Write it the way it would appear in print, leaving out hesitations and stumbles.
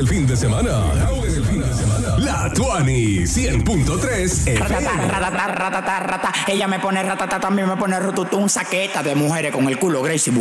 el fin de semana. La Tuani 100.3 Ratata, ratata, ratata. Ella me pone ratata, también me pone rututun. Saqueta de mujeres con el culo Gracie.